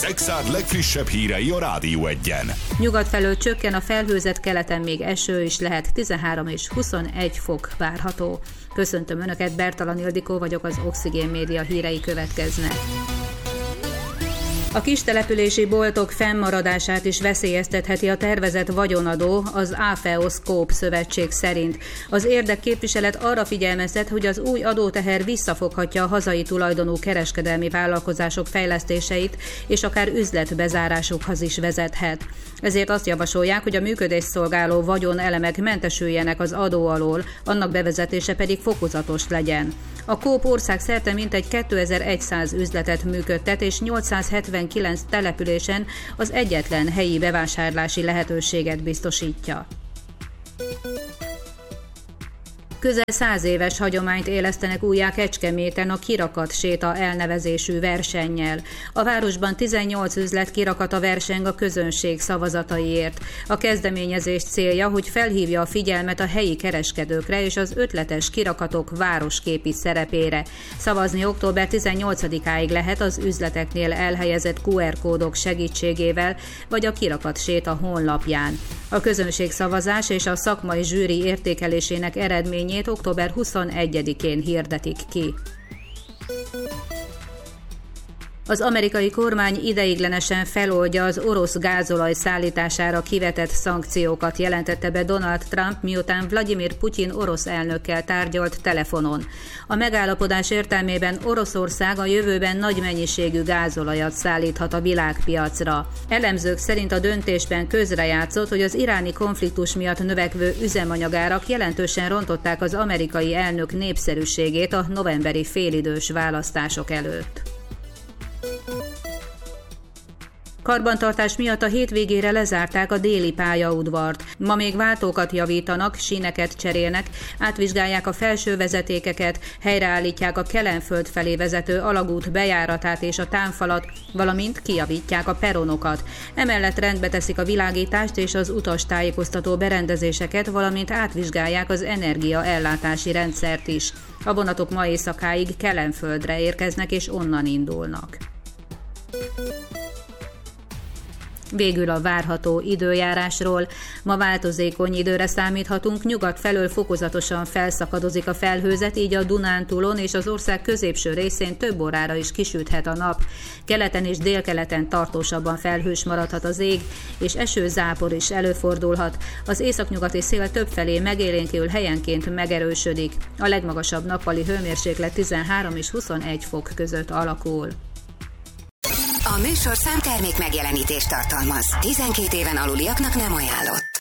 Szekszárd legfrissebb hírei a Rádió Egyen. Nyugat felől csökken a felhőzet, keleten még eső is lehet, 13 és 21 fok várható. Köszöntöm Önöket, Bertalan Ildikó vagyok, az Oxigén Média hírei következnek. A kistelepülési boltok fennmaradását is veszélyeztetheti a tervezett vagyonadó, az AFEO-Scope szövetség szerint. Az érdekképviselet arra figyelmeztet, hogy az új adóteher visszafoghatja a hazai tulajdonú kereskedelmi vállalkozások fejlesztéseit, és akár üzletbezárásokhoz is vezethet. Ezért azt javasolják, hogy a működést szolgáló vagyonelemek mentesüljenek az adó alól, annak bevezetése pedig fokozatos legyen. A Coop országszerte mintegy 2100 üzletet működtet, és 879 településen az egyetlen helyi bevásárlási lehetőséget biztosítja. Közel 100 éves hagyományt élesztenek újjá Kecskeméten a Kirakat séta elnevezésű versennyel. A városban 18 üzlet kirakata verseng a közönség szavazataiért. A kezdeményezés célja, hogy felhívja a figyelmet a helyi kereskedőkre és az ötletes kirakatok városképi szerepére. Szavazni október 18-áig lehet az üzleteknél elhelyezett QR-kódok segítségével, vagy a Kirakat séta honlapján. A közönségszavazás és a szakmai zsűri értékelésének eredményét október 21-én hirdetik ki. Az amerikai kormány ideiglenesen feloldja az orosz gázolaj szállítására kivetett szankciókat, jelentette be Donald Trump, miután Vladimir Putyin orosz elnökkel tárgyalt telefonon. A megállapodás értelmében Oroszország a jövőben nagy mennyiségű gázolajat szállíthat a világpiacra. Elemzők szerint a döntésben közrejátszott, hogy az iráni konfliktus miatt növekvő üzemanyagárak jelentősen rontották az amerikai elnök népszerűségét a novemberi félidős választások előtt. Karbantartás miatt a hétvégére lezárták a déli pályaudvart. Ma még váltókat javítanak, síneket cserélnek, átvizsgálják a felső vezetékeket, helyreállítják a Kelenföld felé vezető alagút bejáratát és a támfalat, valamint kijavítják a peronokat. Emellett rendbe teszik a világítást és az utastájékoztató berendezéseket, valamint átvizsgálják az energiaellátási rendszert is. A vonatok ma éjszakáig Kelenföldre érkeznek és onnan indulnak. Végül a várható időjárásról. Ma változékony időre számíthatunk, nyugat felől fokozatosan felszakadozik a felhőzet, így a Dunántúlon és az ország középső részén több órára is kisüthet a nap. Keleten és délkeleten tartósabban felhős maradhat az ég, és esőzápor is előfordulhat. Az északnyugati szél többfelé megélénkül, helyenként megerősödik. A legmagasabb nappali hőmérséklet 13 és 21 fok között alakul. A műsorszám termék megjelenítést tartalmaz. 12 éven aluliaknak nem ajánlott.